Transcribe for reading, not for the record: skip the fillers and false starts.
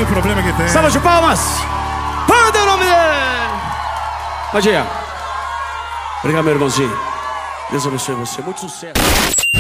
o problema que tem. Salva de palmas! Panda o nome dele! Pode ir. Obrigado, meu irmãozinho. Deus abençoe você. Muito sucesso.